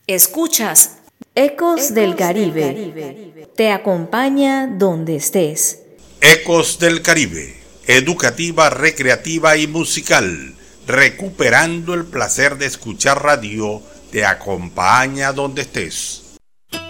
Escuchas Ecos del Caribe. Te acompaña donde estés. Ecos del Caribe, educativa, recreativa y musical, recuperando el placer de escuchar radio, te acompaña donde estés.